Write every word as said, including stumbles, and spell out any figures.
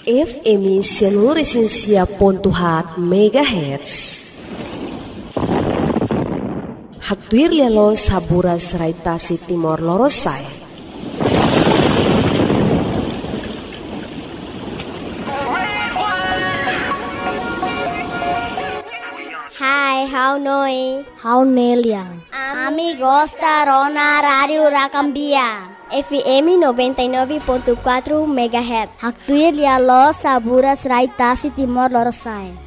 F M Seluruh ponto hat megahertz. Haktuir lialo saburas raitasi Timor Lorosai. Hai, how noi? How neliang? Amigos da Rona Radio Racambia. F M noventa e nove ponto quatro megahertz. Haktuir lialo saburas raitasi Timor Lorosai.